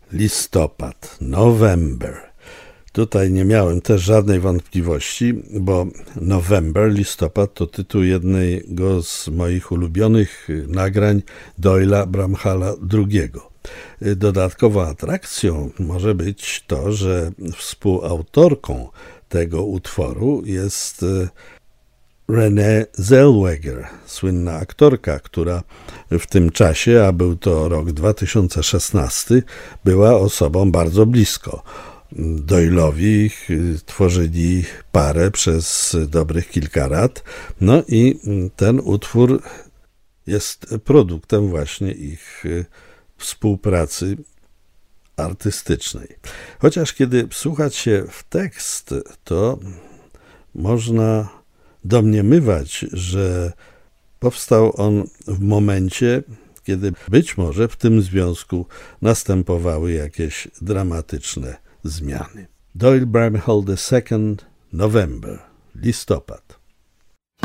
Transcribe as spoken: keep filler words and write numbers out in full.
Listopad, November. Tutaj nie miałem też żadnej wątpliwości, bo November, listopad to tytuł jednego z moich ulubionych nagrań Doyle'a Bramhalla drugiego. Dodatkową atrakcją może być to, że współautorką tego utworu jest Renée Zellweger, słynna aktorka, która w tym czasie, a był to rok dwa tysiące szesnasty, była osobą bardzo blisko Doyle'owi, tworzyli parę przez dobrych kilka lat, no i ten utwór jest produktem właśnie ich współpracy artystycznej. Chociaż kiedy wsłuchać się w tekst, to można domniemywać, że powstał on w momencie, kiedy być może w tym związku następowały jakieś dramatyczne zmiany. Doyle Bramhall the second, November, listopad.